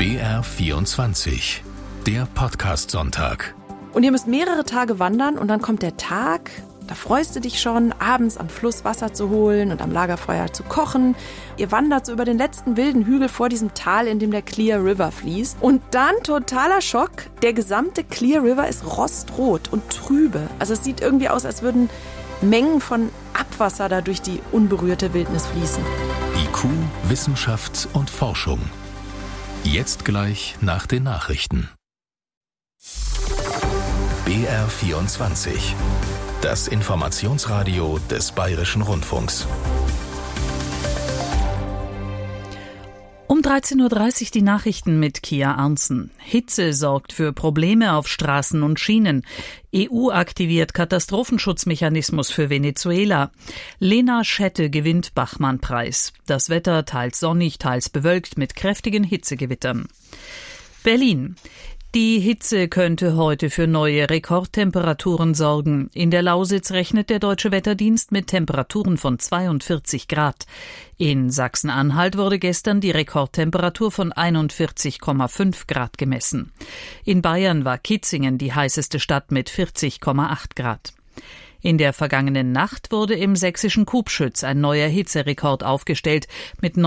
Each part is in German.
BR24, der Podcast-Sonntag. Und ihr müsst mehrere Tage wandern und dann kommt der Tag, da freust du dich schon, abends am Fluss Wasser zu holen und am Lagerfeuer zu kochen. Ihr wandert so über den letzten wilden Hügel vor diesem Tal, in dem der Clear River fließt. Und dann totaler Schock, der gesamte Clear River ist rostrot und trübe. Also es sieht irgendwie aus, als würden Mengen von Abwasser da durch die unberührte Wildnis fließen. IQ, Wissenschaft und Forschung. Jetzt gleich nach den Nachrichten. BR24, das Informationsradio des Bayerischen Rundfunks. Um 13.30 Uhr die Nachrichten mit Kia Arntzen. Hitze sorgt für Probleme auf Straßen und Schienen. EU aktiviert Katastrophenschutzmechanismus für Venezuela. Lena Schette gewinnt Bachmann-Preis. Das Wetter teils sonnig, teils bewölkt mit kräftigen Hitzegewittern. Berlin. Die Hitze könnte heute für neue Rekordtemperaturen sorgen. In der Lausitz rechnet der Deutsche Wetterdienst mit Temperaturen von 42 Grad. In Sachsen-Anhalt wurde gestern die Rekordtemperatur von 41,5 Grad gemessen. In Bayern war Kitzingen die heißeste Stadt mit 40,8 Grad. In der vergangenen Nacht wurde im sächsischen Kubschütz ein neuer Hitzerekord aufgestellt mit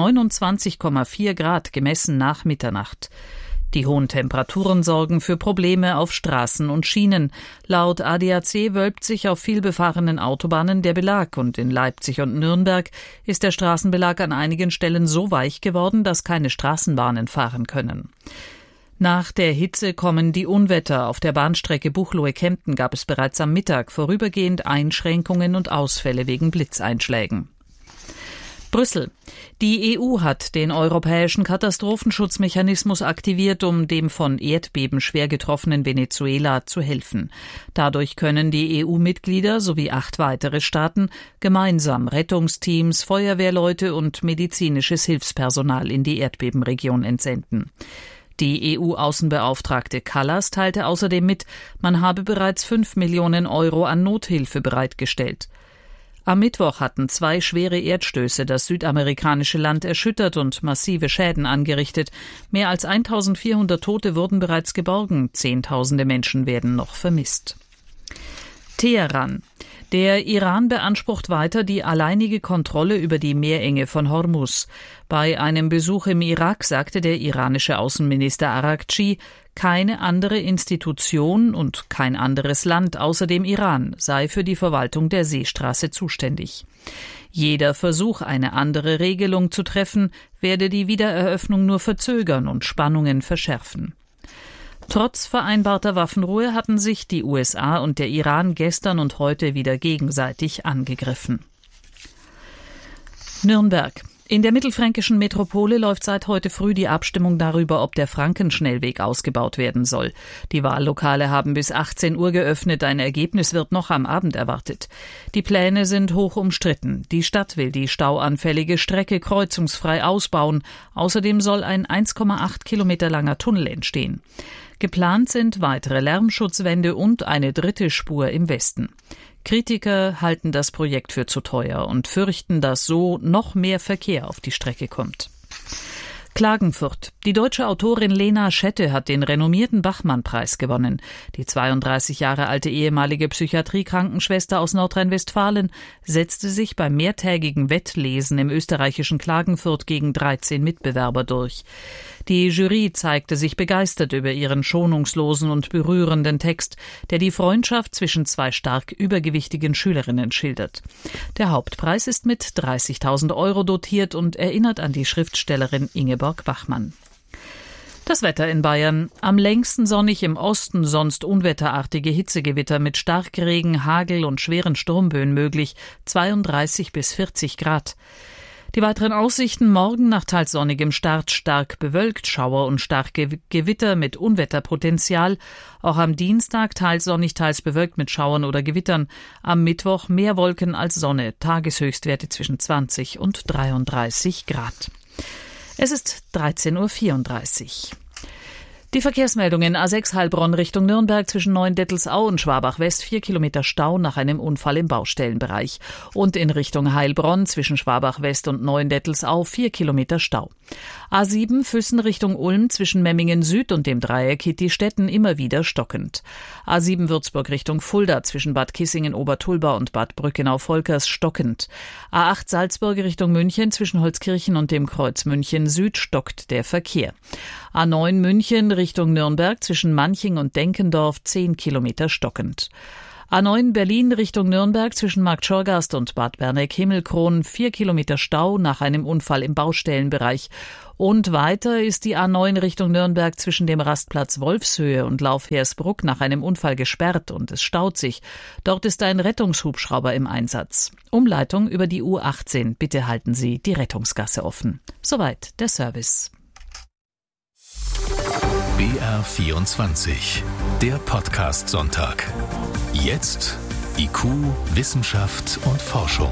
29,4 Grad gemessen nach Mitternacht. Die hohen Temperaturen sorgen für Probleme auf Straßen und Schienen. Laut ADAC wölbt sich auf vielbefahrenen Autobahnen der Belag und in Leipzig und Nürnberg ist der Straßenbelag an einigen Stellen so weich geworden, dass keine Straßenbahnen fahren können. Nach der Hitze kommen die Unwetter. Auf der Bahnstrecke Buchloe-Kempten gab es bereits am Mittag vorübergehend Einschränkungen und Ausfälle wegen Blitzeinschlägen. Brüssel. Die EU hat den europäischen Katastrophenschutzmechanismus aktiviert, um dem von Erdbeben schwer getroffenen Venezuela zu helfen. Dadurch können die EU-Mitglieder sowie 8 weitere Staaten gemeinsam Rettungsteams, Feuerwehrleute und medizinisches Hilfspersonal in die Erdbebenregion entsenden. Die EU-Außenbeauftragte Kallas teilte außerdem mit, man habe bereits 5 Millionen Euro an Nothilfe bereitgestellt. Am Mittwoch hatten 2 schwere Erdstöße das südamerikanische Land erschüttert und massive Schäden angerichtet. Mehr als 1400 Tote wurden bereits geborgen, Zehntausende Menschen werden noch vermisst. Teheran. Der Iran beansprucht weiter die alleinige Kontrolle über die Meerenge von Hormuz. Bei einem Besuch im Irak sagte der iranische Außenminister Araghchi, keine andere Institution und kein anderes Land außer dem Iran sei für die Verwaltung der Seestraße zuständig. Jeder Versuch, eine andere Regelung zu treffen, werde die Wiedereröffnung nur verzögern und Spannungen verschärfen. Trotz vereinbarter Waffenruhe hatten sich die USA und der Iran gestern und heute wieder gegenseitig angegriffen. Nürnberg. In der mittelfränkischen Metropole läuft seit heute früh die Abstimmung darüber, ob der Frankenschnellweg ausgebaut werden soll. Die Wahllokale haben bis 18 Uhr geöffnet, ein Ergebnis wird noch am Abend erwartet. Die Pläne sind hoch umstritten. Die Stadt will die stauanfällige Strecke kreuzungsfrei ausbauen. Außerdem soll ein 1,8 Kilometer langer Tunnel entstehen. Geplant sind weitere Lärmschutzwände und eine dritte Spur im Westen. Kritiker halten das Projekt für zu teuer und fürchten, dass so noch mehr Verkehr auf die Strecke kommt. Klagenfurt. Die deutsche Autorin Lena Schette hat den renommierten Bachmann-Preis gewonnen. Die 32 Jahre alte ehemalige Psychiatriekrankenschwester aus Nordrhein-Westfalen setzte sich beim mehrtägigen Wettlesen im österreichischen Klagenfurt gegen 13 Mitbewerber durch. Die Jury zeigte sich begeistert über ihren schonungslosen und berührenden Text, der die Freundschaft zwischen 2 stark übergewichtigen Schülerinnen schildert. Der Hauptpreis ist mit 30.000 Euro dotiert und erinnert an die Schriftstellerin Ingeborg Bachmann. Das Wetter in Bayern. Am längsten sonnig im Osten, sonst unwetterartige Hitzegewitter mit Starkregen, Hagel und schweren Sturmböen möglich, 32 bis 40 Grad. Die weiteren Aussichten: morgen nach teils sonnigem Start stark bewölkt, Schauer und starke Gewitter mit Unwetterpotenzial. Auch am Dienstag teils sonnig, teils bewölkt mit Schauern oder Gewittern. Am Mittwoch mehr Wolken als Sonne, Tageshöchstwerte zwischen 20 und 33 Grad. Es ist 13.34 Uhr. Die Verkehrsmeldungen: A6 Heilbronn Richtung Nürnberg zwischen Neuendettelsau und Schwabach-West 4 Kilometer Stau nach einem Unfall im Baustellenbereich. Und in Richtung Heilbronn zwischen Schwabach-West und Neuendettelsau 4 Kilometer Stau. A7 Füssen Richtung Ulm zwischen Memmingen Süd und dem Dreieck Hitti-Stetten immer wieder stockend. A7 Würzburg Richtung Fulda zwischen Bad Kissingen-Obertulba und Bad Brückenau-Volkers stockend. A8 Salzburg Richtung München zwischen Holzkirchen und dem Kreuz München Süd stockt der Verkehr. A9 München Richtung Nürnberg zwischen Manching und Denkendorf 10 Kilometer stockend. A9 Berlin Richtung Nürnberg zwischen Marktschorgast und Bad Berneck-Himmelkron 4 Kilometer Stau nach einem Unfall im Baustellenbereich. Und weiter ist die A9 Richtung Nürnberg zwischen dem Rastplatz Wolfshöhe und Laufhersbruck nach einem Unfall gesperrt und es staut sich. Dort ist ein Rettungshubschrauber im Einsatz. Umleitung über die U18. Bitte halten Sie die Rettungsgasse offen. Soweit der Service. BR24, der Podcast-Sonntag. Jetzt IQ, Wissenschaft und Forschung.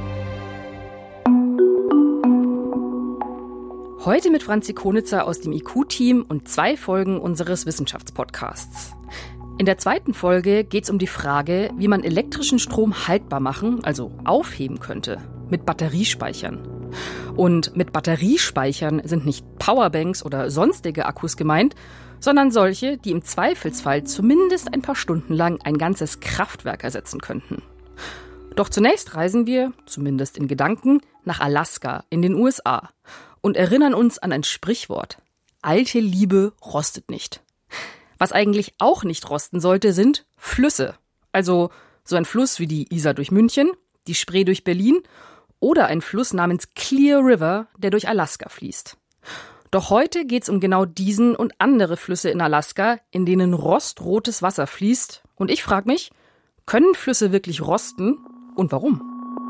Heute mit Franzi Konitzer aus dem IQ-Team und 2 Folgen unseres Wissenschaftspodcasts. In der 2. Folge geht es um die Frage, wie man elektrischen Strom haltbar machen, also aufheben könnte, mit Batteriespeichern. Und mit Batteriespeichern sind nicht Powerbanks oder sonstige Akkus gemeint, sondern solche, die im Zweifelsfall zumindest ein paar Stunden lang ein ganzes Kraftwerk ersetzen könnten. Doch zunächst reisen wir, zumindest in Gedanken, nach Alaska in den USA und erinnern uns an ein Sprichwort: Alte Liebe rostet nicht. Was eigentlich auch nicht rosten sollte, sind Flüsse. Also so ein Fluss wie die Isar durch München, die Spree durch Berlin oder ein Fluss namens Clear River, der durch Alaska fließt. Doch heute geht es um genau diesen und andere Flüsse in Alaska, in denen rostrotes Wasser fließt. Und ich frage mich, können Flüsse wirklich rosten und warum?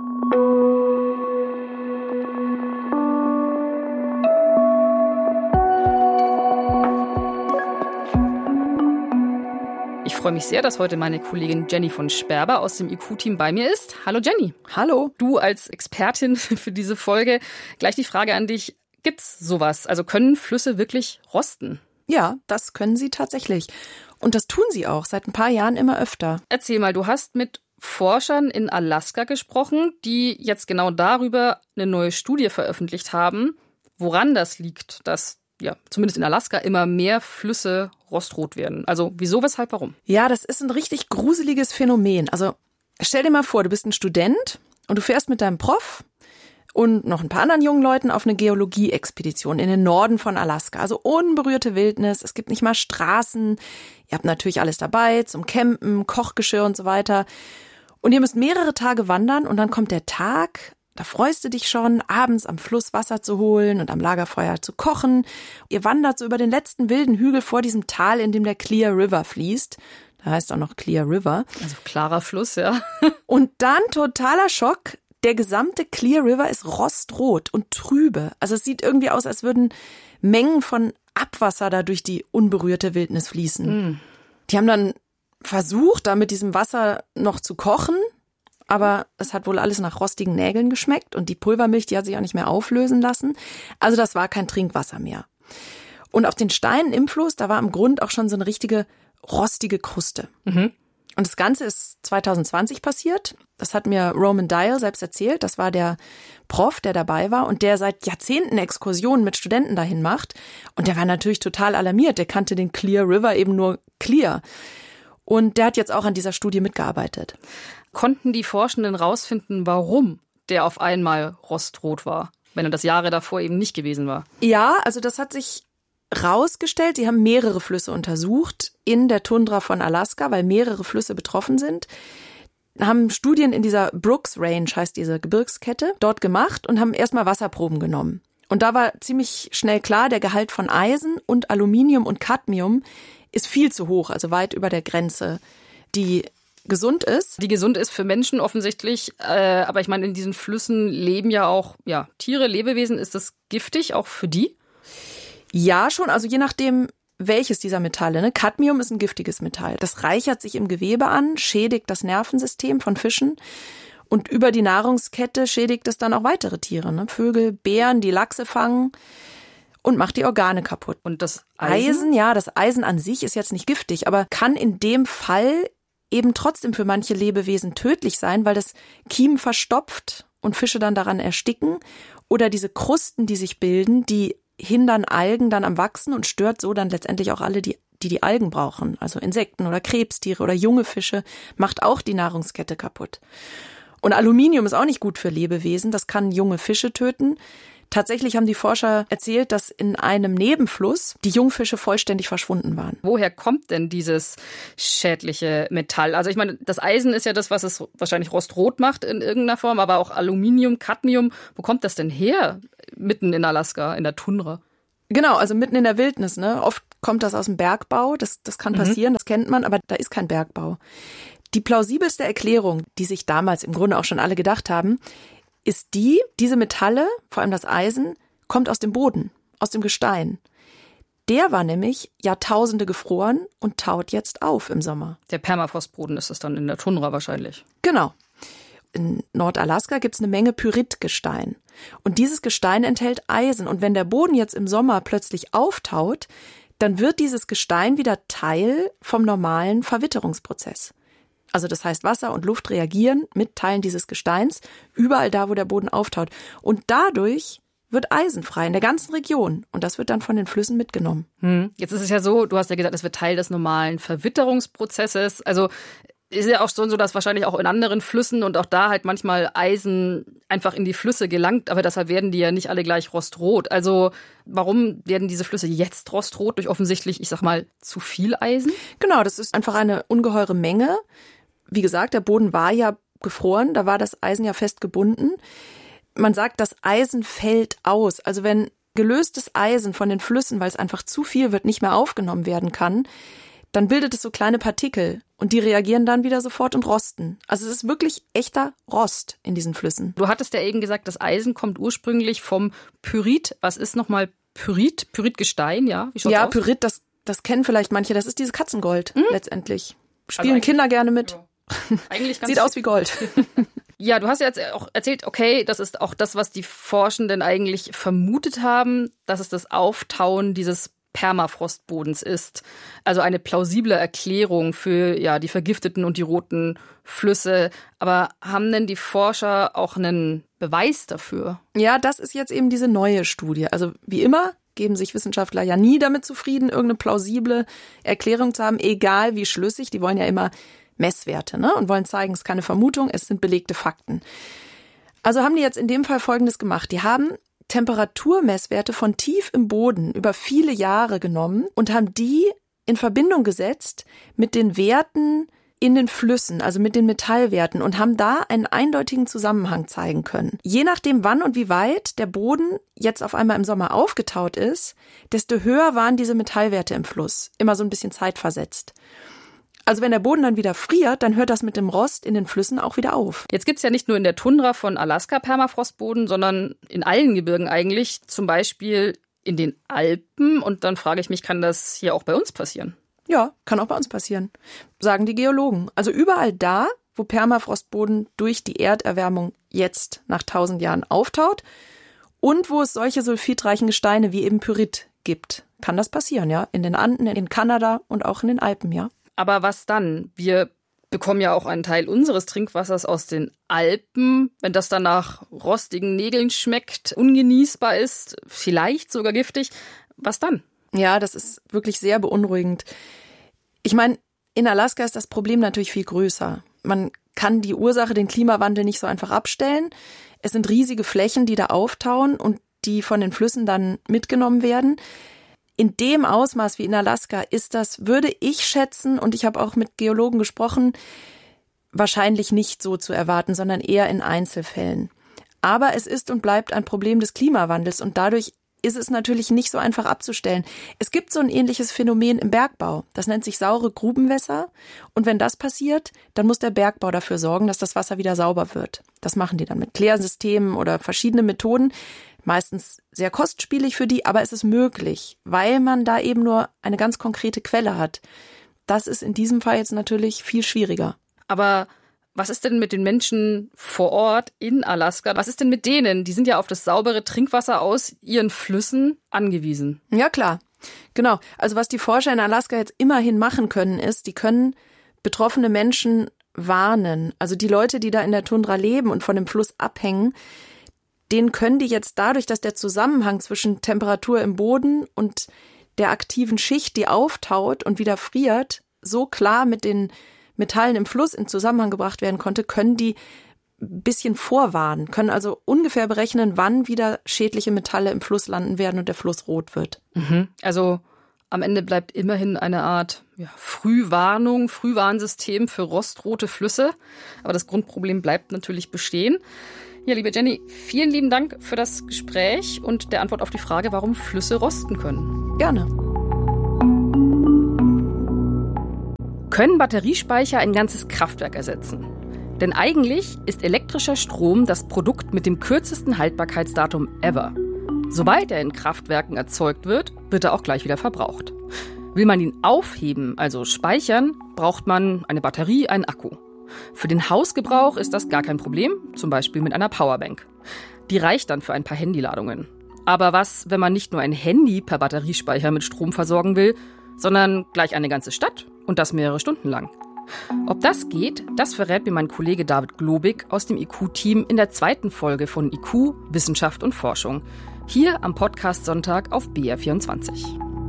Ich freue mich sehr, dass heute meine Kollegin Jenny von Sperber aus dem IQ-Team bei mir ist. Hallo Jenny. Hallo. Du als Expertin für diese Folge, gleich die Frage an dich: Gibt's sowas? Also können Flüsse wirklich rosten? Ja, das können sie tatsächlich. Und das tun sie auch seit ein paar Jahren immer öfter. Erzähl mal, du hast mit Forschern in Alaska gesprochen, die jetzt genau darüber eine neue Studie veröffentlicht haben, woran das liegt, dass zumindest in Alaska immer mehr Flüsse rostrot werden. Also wieso, weshalb, warum? Ja, das ist ein richtig gruseliges Phänomen. Also stell dir mal vor, du bist ein Student und du fährst mit deinem Prof und noch ein paar anderen jungen Leuten auf eine Geologie-Expedition in den Norden von Alaska. Also unberührte Wildnis, es gibt nicht mal Straßen. Ihr habt natürlich alles dabei zum Campen, Kochgeschirr und so weiter. Und ihr müsst mehrere Tage wandern und dann kommt der Tag, da freust du dich schon, abends am Fluss Wasser zu holen und am Lagerfeuer zu kochen. Ihr wandert so über den letzten wilden Hügel vor diesem Tal, in dem der Clear River fließt. Da heißt auch noch Clear River. Also klarer Fluss, ja. Und dann totaler Schock. Der gesamte Clear River ist rostrot und trübe. Also es sieht irgendwie aus, als würden Mengen von Abwasser da durch die unberührte Wildnis fließen. Die haben dann versucht, da mit diesem Wasser noch zu kochen, aber es hat wohl alles nach rostigen Nägeln geschmeckt und die Pulvermilch, die hat sich auch nicht mehr auflösen lassen. Also das war kein Trinkwasser mehr. Und auf den Steinen im Fluss, da war am Grund auch schon so eine richtige rostige Kruste. Und das Ganze ist 2020 passiert. Das hat mir Roman Dial selbst erzählt. Das war der Prof, der dabei war und der seit Jahrzehnten Exkursionen mit Studenten dahin macht. Und der war natürlich total alarmiert. Der kannte den Clear River eben nur Clear. Und der hat jetzt auch an dieser Studie mitgearbeitet. Konnten die Forschenden rausfinden, warum der auf einmal rostrot war, wenn er das Jahre davor eben nicht gewesen war? Ja, also das hat sich rausgestellt. Sie haben mehrere Flüsse untersucht in der Tundra von Alaska, weil mehrere Flüsse betroffen sind. Haben Studien in dieser Brooks Range, heißt diese Gebirgskette, dort gemacht und haben erstmal Wasserproben genommen. Und da war ziemlich schnell klar, der Gehalt von Eisen und Aluminium und Cadmium ist viel zu hoch, also weit über der Grenze, die gesund ist. Die gesund ist für Menschen offensichtlich, aber ich meine, in diesen Flüssen leben ja auch Tiere, Lebewesen. Ist das giftig auch für die? Ja, schon. Also je nachdem, welches dieser Metalle. Ne? Cadmium ist ein giftiges Metall. Das reichert sich im Gewebe an, schädigt das Nervensystem von Fischen und über die Nahrungskette schädigt es dann auch weitere Tiere. Ne? Vögel, Bären, die Lachse fangen. und macht die Organe kaputt. Und das Eisen? Ja, das Eisen an sich ist jetzt nicht giftig, aber kann in dem Fall eben trotzdem für manche Lebewesen tödlich sein, weil das Kiemen verstopft und Fische dann daran ersticken. Oder diese Krusten, die sich bilden, die hindern Algen dann am Wachsen und stört so dann letztendlich auch alle, die Algen brauchen. Also Insekten oder Krebstiere oder junge Fische, macht auch die Nahrungskette kaputt. Und Aluminium ist auch nicht gut für Lebewesen, das kann junge Fische töten. Tatsächlich haben die Forscher erzählt, dass in einem Nebenfluss die Jungfische vollständig verschwunden waren. Woher kommt denn dieses schädliche Metall? Also ich meine, das Eisen ist ja das, was es wahrscheinlich rostrot macht in irgendeiner Form, aber auch Aluminium, Cadmium. Wo kommt das denn her, mitten in Alaska, in der Tundra? Genau, also mitten in der Wildnis. Ne? Oft kommt das aus dem Bergbau, das kann passieren, das kennt man, aber da ist kein Bergbau. Die plausibelste Erklärung, die sich damals im Grunde auch schon alle gedacht haben, ist diese Metalle, vor allem das Eisen, kommt aus dem Boden, aus dem Gestein. Der war nämlich Jahrtausende gefroren und taut jetzt auf im Sommer. Der Permafrostboden ist es dann in der Tundra wahrscheinlich. Genau. In Nordalaska gibt's eine Menge Pyritgestein. Und dieses Gestein enthält Eisen. Und wenn der Boden jetzt im Sommer plötzlich auftaut, dann wird dieses Gestein wieder Teil vom normalen Verwitterungsprozess. Also das heißt, Wasser und Luft reagieren mit Teilen dieses Gesteins überall da, wo der Boden auftaut. Und dadurch wird Eisen frei in der ganzen Region. Und das wird dann von den Flüssen mitgenommen. Jetzt ist es ja so, du hast ja gesagt, es wird Teil des normalen Verwitterungsprozesses. Also ist ja auch so, dass wahrscheinlich auch in anderen Flüssen und auch da halt manchmal Eisen einfach in die Flüsse gelangt. Aber deshalb werden die ja nicht alle gleich rostrot. Also warum werden diese Flüsse jetzt rostrot? Durch offensichtlich, ich sag mal, zu viel Eisen? Genau, das ist einfach eine ungeheure Menge. Wie gesagt, der Boden war ja gefroren, da war das Eisen ja fest gebunden. Man sagt, das Eisen fällt aus. Also wenn gelöstes Eisen von den Flüssen, weil es einfach zu viel wird, nicht mehr aufgenommen werden kann, dann bildet es so kleine Partikel und die reagieren dann wieder sofort und rosten. Also es ist wirklich echter Rost in diesen Flüssen. Du hattest ja eben gesagt, das Eisen kommt ursprünglich vom Pyrit. Was ist nochmal Pyrit? Pyritgestein, ja? Wie schaut's aus? Pyrit, das kennen vielleicht manche. Das ist dieses Katzengold letztendlich. Spielen also Kinder gerne mit. Ja. Eigentlich ganz sieht aus wie Gold. Ja, du hast ja jetzt auch erzählt, okay, das ist auch das, was die Forschenden eigentlich vermutet haben, dass es das Auftauen dieses Permafrostbodens ist. Also eine plausible Erklärung für die vergifteten und die roten Flüsse. Aber haben denn die Forscher auch einen Beweis dafür? Ja, das ist jetzt eben diese neue Studie. Also wie immer geben sich Wissenschaftler ja nie damit zufrieden, irgendeine plausible Erklärung zu haben, egal wie schlüssig. Die wollen ja immer Messwerte, ne? Und wollen zeigen, es ist keine Vermutung, es sind belegte Fakten. Also haben die jetzt in dem Fall Folgendes gemacht. Die haben Temperaturmesswerte von tief im Boden über viele Jahre genommen und haben die in Verbindung gesetzt mit den Werten in den Flüssen, also mit den Metallwerten und haben da einen eindeutigen Zusammenhang zeigen können. Je nachdem, wann und wie weit der Boden jetzt auf einmal im Sommer aufgetaut ist, desto höher waren diese Metallwerte im Fluss, immer so ein bisschen zeitversetzt. Also wenn der Boden dann wieder friert, dann hört das mit dem Rost in den Flüssen auch wieder auf. Jetzt gibt's ja nicht nur in der Tundra von Alaska Permafrostboden, sondern in allen Gebirgen eigentlich, zum Beispiel in den Alpen. Und dann frage ich mich, kann das hier auch bei uns passieren? Ja, kann auch bei uns passieren, sagen die Geologen. Also überall da, wo Permafrostboden durch die Erderwärmung jetzt nach 1000 Jahren auftaut und wo es solche sulfidreichen Gesteine wie eben Pyrit gibt, kann das passieren, ja. In den Anden, in Kanada und auch in den Alpen, ja. Aber was dann? Wir bekommen ja auch einen Teil unseres Trinkwassers aus den Alpen. Wenn das dann nach rostigen Nägeln schmeckt, ungenießbar ist, vielleicht sogar giftig, was dann? Ja, das ist wirklich sehr beunruhigend. Ich meine, in Alaska ist das Problem natürlich viel größer. Man kann die Ursache, den Klimawandel, nicht so einfach abstellen. Es sind riesige Flächen, die da auftauen und die von den Flüssen dann mitgenommen werden. In dem Ausmaß wie in Alaska ist das, würde ich schätzen, und ich habe auch mit Geologen gesprochen, wahrscheinlich nicht so zu erwarten, sondern eher in Einzelfällen. Aber es ist und bleibt ein Problem des Klimawandels und dadurch ist es natürlich nicht so einfach abzustellen. Es gibt so ein ähnliches Phänomen im Bergbau. Das nennt sich saure Grubenwässer. Und wenn das passiert, dann muss der Bergbau dafür sorgen, dass das Wasser wieder sauber wird. Das machen die dann mit Klärsystemen oder verschiedenen Methoden. Meistens sehr kostspielig für die, aber es ist möglich, weil man da eben nur eine ganz konkrete Quelle hat. Das ist in diesem Fall jetzt natürlich viel schwieriger. Aber was ist denn mit den Menschen vor Ort in Alaska? Was ist denn mit denen? Die sind ja auf das saubere Trinkwasser aus ihren Flüssen angewiesen. Ja, klar. Genau. Also was die Forscher in Alaska jetzt immerhin machen können, ist, die können betroffene Menschen warnen. Also die Leute, die da in der Tundra leben und von dem Fluss abhängen, denen können die jetzt dadurch, dass der Zusammenhang zwischen Temperatur im Boden und der aktiven Schicht, die auftaut und wieder friert, so klar mit den Metallen im Fluss in Zusammenhang gebracht werden konnte, können die ein bisschen vorwarnen, können also ungefähr berechnen, wann wieder schädliche Metalle im Fluss landen werden und der Fluss rot wird. Also am Ende bleibt immerhin eine Art Frühwarnung, Frühwarnsystem für rostrote Flüsse. Aber das Grundproblem bleibt natürlich bestehen. Ja, liebe Jenny, vielen lieben Dank für das Gespräch und der Antwort auf die Frage, warum Flüsse rosten können. Gerne. Können Batteriespeicher ein ganzes Kraftwerk ersetzen? Denn eigentlich ist elektrischer Strom das Produkt mit dem kürzesten Haltbarkeitsdatum ever. Sobald er in Kraftwerken erzeugt wird, wird er auch gleich wieder verbraucht. Will man ihn aufheben, also speichern, braucht man eine Batterie, einen Akku. Für den Hausgebrauch ist das gar kein Problem, zum Beispiel mit einer Powerbank. Die reicht dann für ein paar Handyladungen. Aber was, wenn man nicht nur ein Handy per Batteriespeicher mit Strom versorgen will, sondern gleich eine ganze Stadt und das mehrere Stunden lang? Ob das geht, das verrät mir mein Kollege David Globig aus dem IQ-Team in der 2. Folge von IQ, Wissenschaft und Forschung. Hier am Podcast Sonntag auf BR24.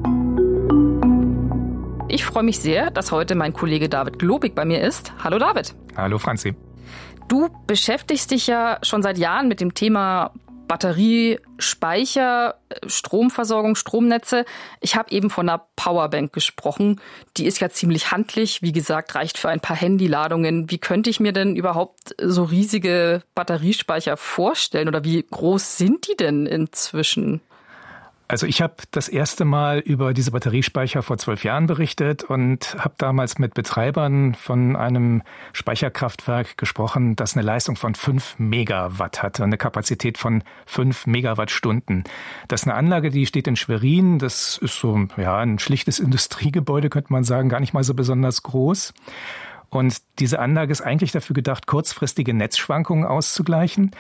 Ich freue mich sehr, dass heute mein Kollege David Globig bei mir ist. Hallo David. Hallo Franzi. Du beschäftigst dich ja schon seit Jahren mit dem Thema Batterie, Speicher, Stromversorgung, Stromnetze. Ich habe eben von einer Powerbank gesprochen. Die ist ja ziemlich handlich. Wie gesagt, reicht für ein paar Handyladungen. Wie könnte ich mir denn überhaupt so riesige Batteriespeicher vorstellen? Oder wie groß sind die denn inzwischen? Also ich habe das erste Mal über diese Batteriespeicher vor 12 Jahren berichtet und habe damals mit Betreibern von einem Speicherkraftwerk gesprochen, das eine Leistung von 5 Megawatt hatte, eine Kapazität von 5 Megawattstunden. Das ist eine Anlage, die steht in Schwerin. Das ist so ein schlichtes Industriegebäude, könnte man sagen, gar nicht mal so besonders groß. Und diese Anlage ist eigentlich dafür gedacht, kurzfristige Netzschwankungen auszugleichen.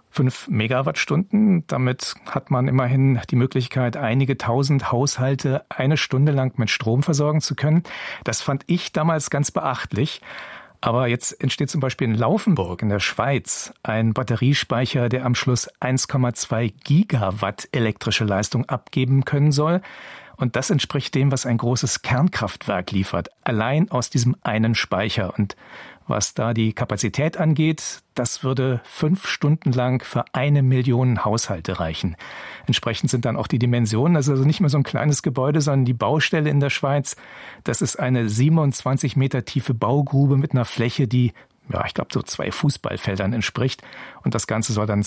5 Megawattstunden. Damit hat man immerhin die Möglichkeit, einige tausend Haushalte eine Stunde lang mit Strom versorgen zu können. Das fand ich damals ganz beachtlich. Aber jetzt entsteht zum Beispiel in Laufenburg in der Schweiz ein Batteriespeicher, der am Schluss 1,2 Gigawatt elektrische Leistung abgeben können soll. Und das entspricht dem, was ein großes Kernkraftwerk liefert, allein aus diesem einen Speicher. Und was da die Kapazität angeht, das würde 5 Stunden lang für 1 Million Haushalte reichen. Entsprechend sind dann auch die Dimensionen, also nicht mehr so ein kleines Gebäude, sondern die Baustelle in der Schweiz, das ist eine 27 Meter tiefe Baugrube mit einer Fläche, die, ich glaube, so 2 Fußballfeldern entspricht. Und das Ganze soll dann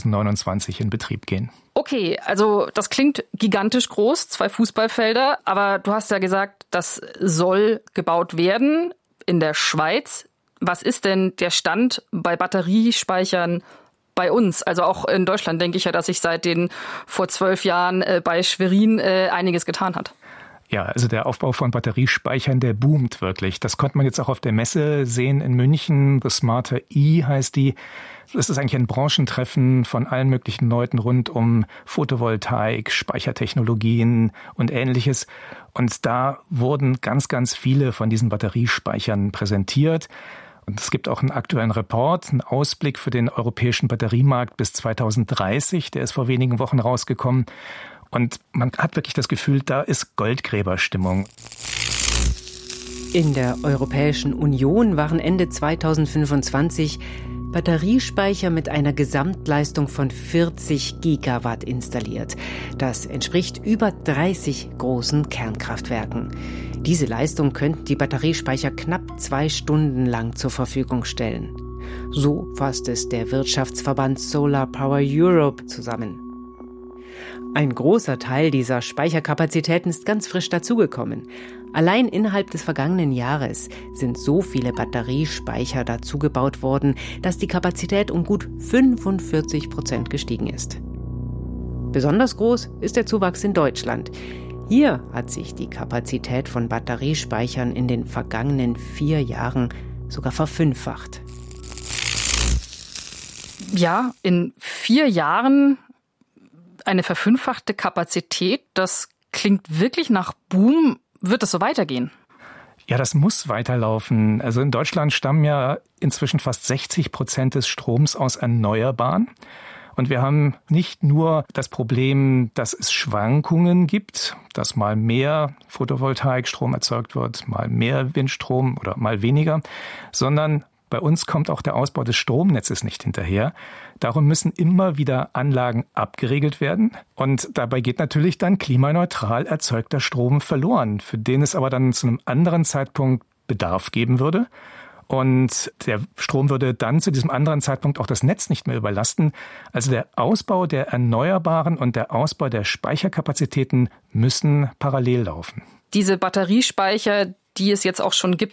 2029 in Betrieb gehen. Okay, also das klingt gigantisch groß, 2 Fußballfelder. Aber du hast ja gesagt, das soll gebaut werden in der Schweiz. Was ist denn der Stand bei Batteriespeichern bei uns? Also auch in Deutschland denke ich ja, dass sich seit den vor 12 Jahren bei Schwerin einiges getan hat. Ja, also der Aufbau von Batteriespeichern, der boomt wirklich. Das konnte man jetzt auch auf der Messe sehen in München. The Smarter E heißt die. Das ist eigentlich ein Branchentreffen von allen möglichen Leuten rund um Photovoltaik, Speichertechnologien und Ähnliches. Und da wurden ganz, ganz viele von diesen Batteriespeichern präsentiert. Und es gibt auch einen aktuellen Report, einen Ausblick für den europäischen Batteriemarkt bis 2030. Der ist vor wenigen Wochen rausgekommen. Und man hat wirklich das Gefühl, da ist Goldgräberstimmung. In der Europäischen Union waren Ende 2025 Batteriespeicher mit einer Gesamtleistung von 40 Gigawatt installiert. Das entspricht über 30 großen Kernkraftwerken. Diese Leistung könnten die Batteriespeicher knapp 2 Stunden lang zur Verfügung stellen. So fasst es der Wirtschaftsverband Solar Power Europe zusammen. Ein großer Teil dieser Speicherkapazitäten ist ganz frisch dazugekommen. Allein innerhalb des vergangenen Jahres sind so viele Batteriespeicher dazugebaut worden, dass die Kapazität um gut 45% gestiegen ist. Besonders groß ist der Zuwachs in Deutschland. Hier hat sich die Kapazität von Batteriespeichern in den vergangenen 4 Jahren sogar verfünffacht. Ja, in 4 Jahren eine verfünffachte Kapazität, das klingt wirklich nach Boom. Wird es so weitergehen? Ja, das muss weiterlaufen. Also in Deutschland stammen ja inzwischen fast 60% des Stroms aus Erneuerbaren. Und wir haben nicht nur das Problem, dass es Schwankungen gibt, dass mal mehr Photovoltaikstrom erzeugt wird, mal mehr Windstrom oder mal weniger, sondern bei uns kommt auch der Ausbau des Stromnetzes nicht hinterher. Darum müssen immer wieder Anlagen abgeregelt werden. Und dabei geht natürlich dann klimaneutral erzeugter Strom verloren, für den es aber dann zu einem anderen Zeitpunkt Bedarf geben würde. Und der Strom würde dann zu diesem anderen Zeitpunkt auch das Netz nicht mehr überlasten. Also der Ausbau der Erneuerbaren und der Ausbau der Speicherkapazitäten müssen parallel laufen. Diese Batteriespeicher, die es jetzt auch schon gibt,